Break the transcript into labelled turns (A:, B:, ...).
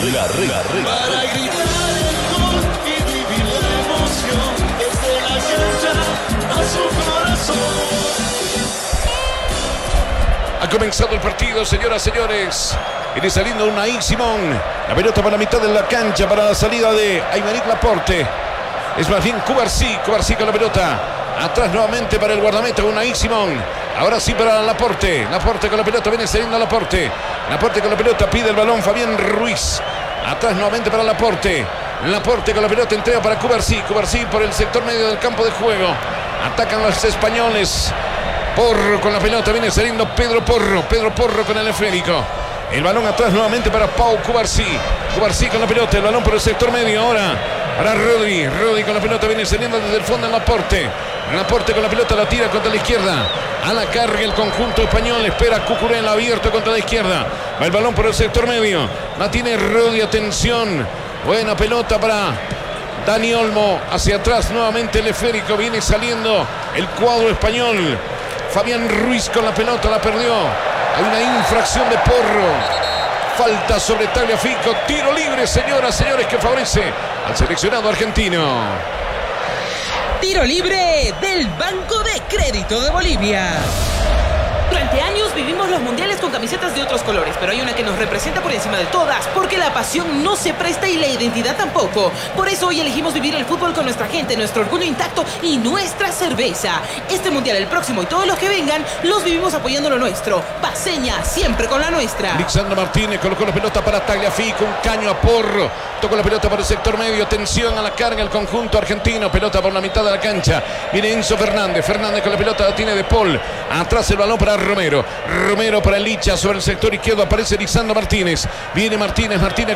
A: Para gritar el gol y vivir la emoción desde la cancha a su corazón.
B: Ha comenzado el partido, señoras y señores. Viene saliendo Unai Simón. La pelota para la mitad de la cancha para la salida de Aymeric Laporte. Es más bien Cubarsí con la pelota. Atrás nuevamente para el guardameta Unai Simón. Ahora sí para Laporte. Laporte con la pelota, viene saliendo Laporte. Laporte con la pelota, pide el balón Fabián Ruiz. Atrás nuevamente para Laporte. Laporte con la pelota, entrega para Cubarsí. Cubarsí por el sector medio del campo de juego. Atacan los españoles. Porro con la pelota, viene saliendo Pedro Porro con el esférico. El balón atrás nuevamente para Pau Cubarsí. Cubarsí con la pelota, el balón por el sector medio ahora para Rodri con la pelota, viene saliendo desde el fondo en Laporte con la pelota, la tira contra la izquierda. A la carga el conjunto español, espera Cucurella abierto contra la izquierda. Va el balón por el sector medio. La tiene Rodri, atención. Buena pelota para Dani Olmo. Hacia atrás nuevamente el esférico. Viene saliendo el cuadro español. Fabián Ruiz con la pelota, la perdió. Hay una infracción de Porro. Falta sobre Tagliafico. Tiro libre, señoras, señores, que favorece al seleccionado argentino.
C: Tiro libre del Banco de Crédito de Bolivia.
D: Durante años vivimos los mundiales con camisetas de otros colores, pero hay una que nos representa por encima de todas, porque la pasión no se presta y la identidad tampoco. Por eso hoy elegimos vivir el fútbol con nuestra gente, nuestro orgullo intacto y nuestra cerveza. Este mundial, el próximo y todos los que vengan, los vivimos apoyando lo nuestro. Paceña, siempre con la nuestra.
B: Lisandro Martínez colocó la pelota para Tagliafico, un caño a Porro. Tocó la pelota por el sector medio, tensión a la carga el conjunto argentino, pelota por la mitad de la cancha. Viene Enzo Fernández con la pelota, la tiene De Paul. Atrás el balón para Romero para el Licha sobre el sector izquierdo, aparece Lisandro Martínez. Viene Martínez